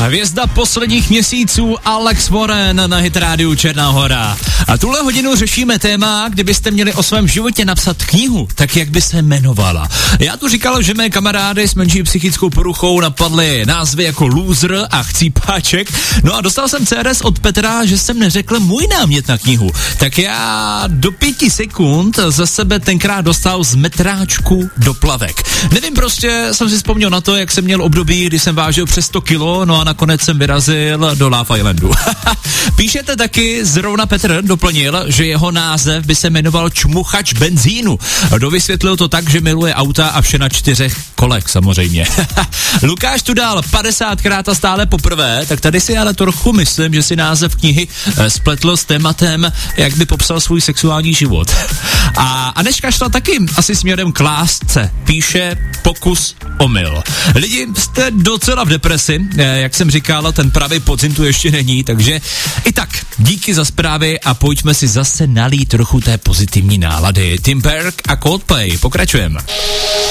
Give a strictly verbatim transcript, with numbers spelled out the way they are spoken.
Hvězda posledních měsíců Alex Warren na Hit rádiu Černá Hora. A tuhle hodinu řešíme téma, kdybyste měli o svém životě napsat knihu, tak jak by se jmenovala. Já tu říkal, že mé kamarády s menší psychickou poruchou napadly názvy jako Loser a Chcípáček. No a dostal jsem C R S od Petra, že jsem neřekl můj námět na knihu. Tak já do pěti sekund za sebe tenkrát dostal z metráčku do plavek. Nevím, prostě jsem si vzpomněl na to, jak jsem měl období, kdy jsem vážil přes sto kilo, no a nakonec jsem vyrazil do Love Islandu. Píšete taky, zrovna Petr doplnil, že jeho název by se jmenoval Čmuchač benzínu. Dovysvětlil to tak, že miluje auta a vše na čtyřech kolech samozřejmě. Lukáš tu dal padesátkrát a stále poprvé, tak tady si ale trochu myslím, že si název knihy spletl s tématem, jak by popsal svůj sexuální život. A Aneška šla taky asi směrem k lásce. Píše pokus omyl. Lidi, jste docela v depresi, jak jsem říkal, ten pravý podzim tu ještě není, takže i tak, díky za zprávy a pojďme si zase nalít trochu té pozitivní nálady. Tim Berg a Coldplay, pokračujeme.